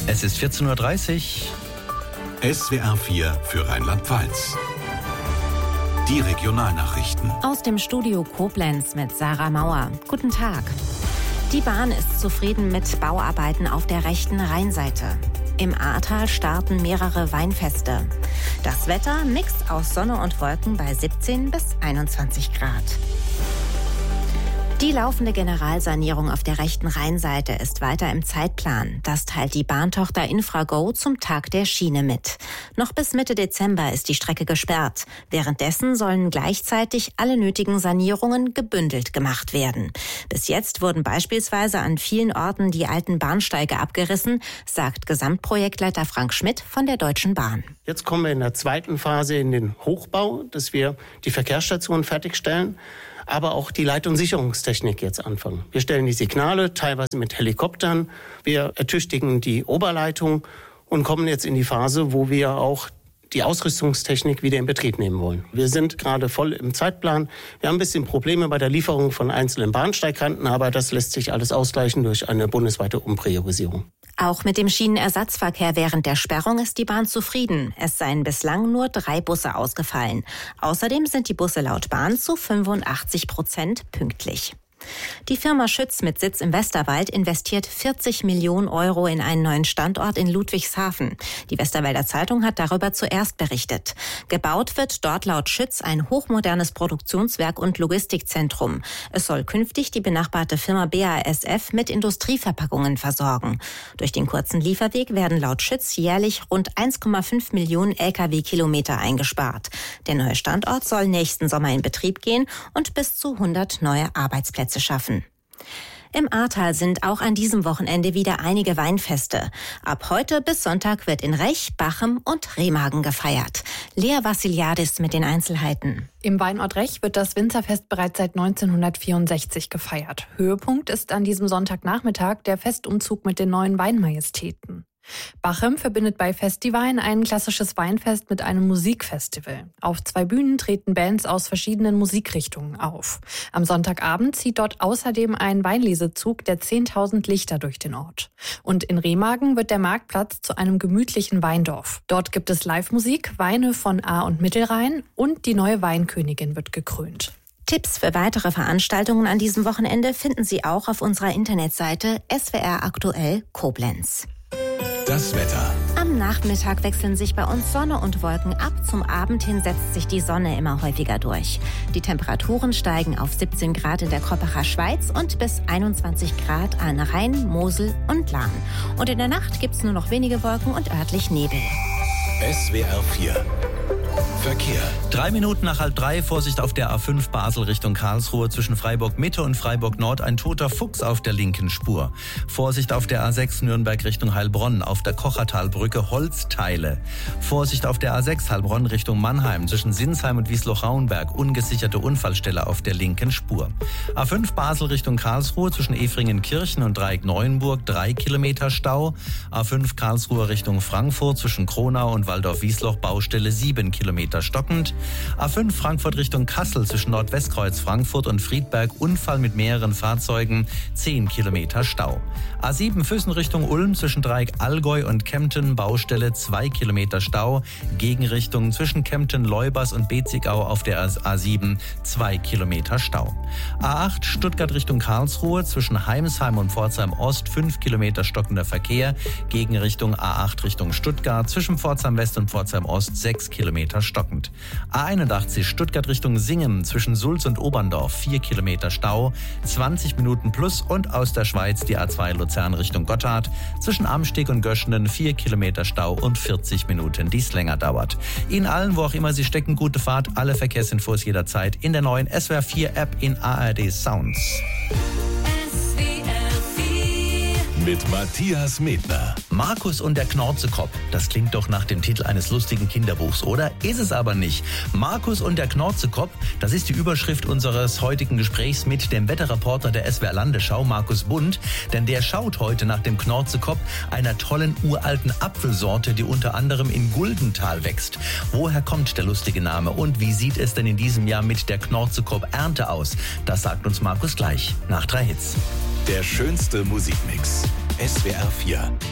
Es ist 14.30 Uhr. SWR 4 für Rheinland-Pfalz. Die Regionalnachrichten. Aus dem Studio Koblenz mit Sarah Mauer. Guten Tag. Die Bahn ist zufrieden mit Bauarbeiten auf der rechten Rheinseite. Im Ahrtal starten mehrere Weinfeste. Das Wetter Mix aus Sonne und Wolken bei 17 bis 21 Grad. Die laufende Generalsanierung auf der rechten Rheinseite ist weiter im Zeitplan. Das teilt die Bahntochter Infrago zum Tag der Schiene mit. Noch bis Mitte Dezember ist die Strecke gesperrt. Währenddessen sollen gleichzeitig alle nötigen Sanierungen gebündelt gemacht werden. Bis jetzt wurden beispielsweise an vielen Orten die alten Bahnsteige abgerissen, sagt Gesamtprojektleiter Frank Schmidt von der Deutschen Bahn. Jetzt kommen wir in der zweiten Phase in den Hochbau, dass wir die Verkehrsstationen fertigstellen, aber auch die Leit- und Sicherungstechnik jetzt anfangen. Wir stellen die Signale, teilweise mit Helikoptern. Wir ertüchtigen die Oberleitung und kommen jetzt in die Phase, wo wir auch die Ausrüstungstechnik wieder in Betrieb nehmen wollen. Wir sind gerade voll im Zeitplan. Wir haben ein bisschen Probleme bei der Lieferung von einzelnen Bahnsteigkanten, aber das lässt sich alles ausgleichen durch eine bundesweite Umpriorisierung. Auch mit dem Schienenersatzverkehr während der Sperrung ist die Bahn zufrieden. Es seien bislang nur 3 Busse ausgefallen. Außerdem sind die Busse laut Bahn zu 85% pünktlich. Die Firma Schütz mit Sitz im Westerwald investiert 40 Millionen Euro in einen neuen Standort in Ludwigshafen. Die Westerwälder Zeitung hat darüber zuerst berichtet. Gebaut wird dort laut Schütz ein hochmodernes Produktionswerk und Logistikzentrum. Es soll künftig die benachbarte Firma BASF mit Industrieverpackungen versorgen. Durch den kurzen Lieferweg werden laut Schütz jährlich rund 1,5 Millionen Lkw-Kilometer eingespart. Der neue Standort soll nächsten Sommer in Betrieb gehen und bis zu 100 neue Arbeitsplätze schaffen. Im Ahrtal sind auch an diesem Wochenende wieder einige Weinfeste. Ab heute bis Sonntag wird in Rech, Bachem und Remagen gefeiert. Lea Vassiliadis mit den Einzelheiten. Im Weinort Rech wird das Winzerfest bereits seit 1964 gefeiert. Höhepunkt ist an diesem Sonntagnachmittag der Festumzug mit den neuen Weinmajestäten. Bachem verbindet bei Festiwein ein klassisches Weinfest mit einem Musikfestival. Auf 2 Bühnen treten Bands aus verschiedenen Musikrichtungen auf. Am Sonntagabend zieht dort außerdem ein Weinlesezug der 10.000 Lichter durch den Ort. Und in Remagen wird der Marktplatz zu einem gemütlichen Weindorf. Dort gibt es Live-Musik, Weine von Ahr- und Mittelrhein und die neue Weinkönigin wird gekrönt. Tipps für weitere Veranstaltungen an diesem Wochenende finden Sie auch auf unserer Internetseite SWR Aktuell Koblenz. Das Wetter. Am Nachmittag wechseln sich bei uns Sonne und Wolken ab. Zum Abend hin setzt sich die Sonne immer häufiger durch. Die Temperaturen steigen auf 17 Grad in der Koppacher Schweiz und bis 21 Grad an Rhein, Mosel und Lahn. Und in der Nacht gibt es nur noch wenige Wolken und örtlich Nebel. SWR 4 Verkehr. 3 Minuten nach 2:30, Vorsicht auf der A5 Basel Richtung Karlsruhe zwischen Freiburg Mitte und Freiburg Nord, ein toter Fuchs auf der linken Spur. Vorsicht auf der A6 Nürnberg Richtung Heilbronn, auf der Kochertalbrücke Holzteile. Vorsicht auf der A6 Heilbronn Richtung Mannheim zwischen Sinsheim und Wiesloch-Rauenberg, ungesicherte Unfallstelle auf der linken Spur. A5 Basel Richtung Karlsruhe zwischen Efringen-Kirchen und Dreieck-Neuenburg 3 Kilometer Stau. A5 Karlsruhe Richtung Frankfurt zwischen Kronau und Waldorf-Wiesloch Baustelle 7 Kilometer stockend. A5 Frankfurt Richtung Kassel zwischen Nordwestkreuz Frankfurt und Friedberg Unfall mit mehreren Fahrzeugen 10 Kilometer Stau. A7 Füssen Richtung Ulm zwischen Dreieck Allgäu und Kempten Baustelle 2 Kilometer Stau. Gegenrichtung zwischen Kempten Leubers und Betzigau auf der A7 2 Kilometer Stau. A8 Stuttgart Richtung Karlsruhe zwischen Heimsheim und Pforzheim Ost 5 Kilometer stockender Verkehr. Gegenrichtung A8 Richtung Stuttgart zwischen Pforzheim West und Pforzheim Ost 6 Kilometer stockend. A81 Stuttgart Richtung Singen zwischen Sulz und Oberndorf 4 Kilometer Stau, 20 Minuten plus, und aus der Schweiz die A2 Luzern Richtung Gotthard zwischen Amsteg und Göschenen 4 Kilometer Stau und 40 Minuten, die es länger dauert. Ihnen allen, wo auch immer Sie stecken, gute Fahrt, alle Verkehrsinfos jederzeit in der neuen SWR 4 App in ARD Sounds. Mit Matthias Medner. Markus und der Knorzekopp. Das klingt doch nach dem Titel eines lustigen Kinderbuchs, oder? Ist es aber nicht. Markus und der Knorzekopp, das ist die Überschrift unseres heutigen Gesprächs mit dem Wetterreporter der SWR Landesschau, Markus Bund. Denn der schaut heute nach dem Knorzekopp, einer tollen uralten Apfelsorte, die unter anderem in Guldental wächst. Woher kommt der lustige Name und wie sieht es denn in diesem Jahr mit der Knorzekopp-Ernte aus? Das sagt uns Markus gleich nach 3 Hits. Der schönste Musikmix. SWR 4.